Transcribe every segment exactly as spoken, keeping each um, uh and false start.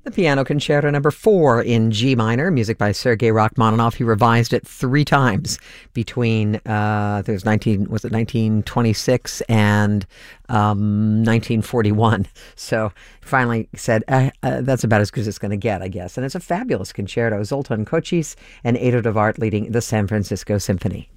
The Piano Concerto Number Four in G minor, music by Sergei Rachmaninoff. He revised it three times between uh, there was nineteen was it nineteen twenty-six and um, nineteen forty-one. So finally said uh, uh, that's about as good as it's going to get, I guess. And it's a fabulous concerto. Zoltan Kocsis and Edo de Wart leading the San Francisco Symphony.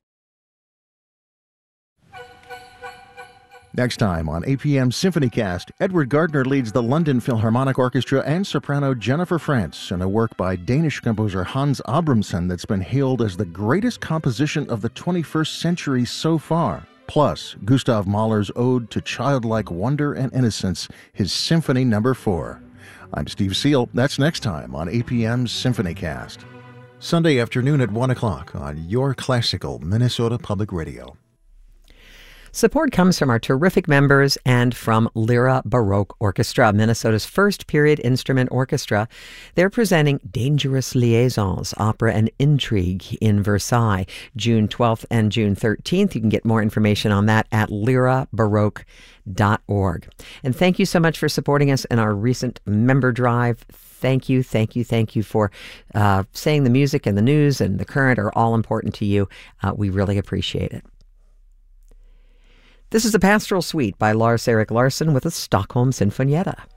Next time on A P M Symphonycast, Edward Gardner leads the London Philharmonic Orchestra and soprano Jennifer Frantz in a work by Danish composer Hans Abramson that's been hailed as the greatest composition of the twenty-first century so far. Plus, Gustav Mahler's ode to childlike wonder and innocence, his Symphony Number Four. I'm Steve Seal. That's next time on A P M Symphonycast. Sunday afternoon at one o'clock on your classical Minnesota Public Radio. Support comes from our terrific members and from Lyra Baroque Orchestra, Minnesota's first period instrument orchestra. They're presenting Dangerous Liaisons, Opera and Intrigue in Versailles, June twelfth and June thirteenth. You can get more information on that at lyra baroque dot org. And thank you so much for supporting us in our recent member drive. Thank you, thank you, thank you for uh, saying the music and the news and the current are all important to you. Uh, we really appreciate it. This is a Pastoral Suite by Lars Erik Larsson with the Stockholm Sinfonietta.